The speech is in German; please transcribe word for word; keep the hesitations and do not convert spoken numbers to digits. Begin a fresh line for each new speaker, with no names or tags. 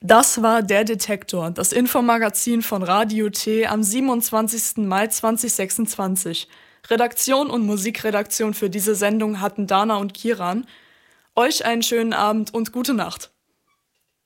Das war Der Detektor, das Infomagazin von Radio T am siebenundzwanzigsten Mai zweitausendsechsundzwanzig. Redaktion und Musikredaktion für diese Sendung hatten Dana und Kiran. Euch einen schönen Abend und gute Nacht.